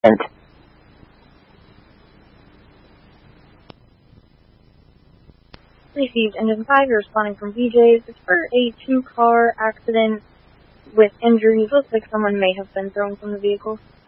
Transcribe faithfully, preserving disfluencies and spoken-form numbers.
And Received engine five, you're responding from V J's. It's for a two-car accident with injuries. Looks like someone may have been thrown from the vehicle.